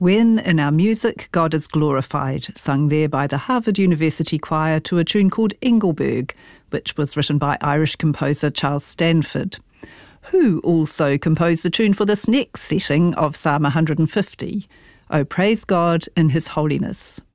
When in our music, God is glorified, sung there by the Harvard University Choir to a tune called Engelberg, which was written by Irish composer Charles Stanford, who also composed the tune for this next setting of Psalm 150, O praise God in His holiness.